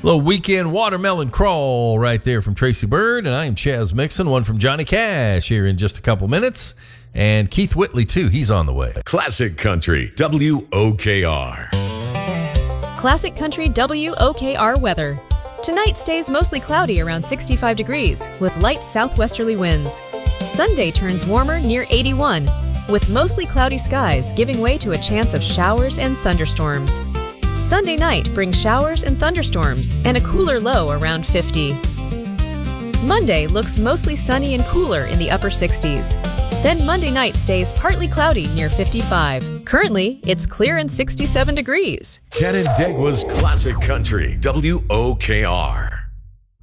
Little weekend watermelon crawl right there from Tracy Bird, and I am Chaz Mixon, one from Johnny Cash here in just a couple minutes. And Keith Whitley, too. He's on the way. Classic Country, WOKR. Classic Country WOKR weather. Tonight stays mostly cloudy around 65 degrees with light southwesterly winds. Sunday turns warmer near 81 with mostly cloudy skies giving way to a chance of showers and thunderstorms. Sunday night brings showers and thunderstorms and a cooler low around 50. Monday looks mostly sunny and cooler in the upper 60s. Then Monday night stays partly cloudy near 55. Currently, it's clear and 67 degrees. Canandaigua's Classic Country, WOKR.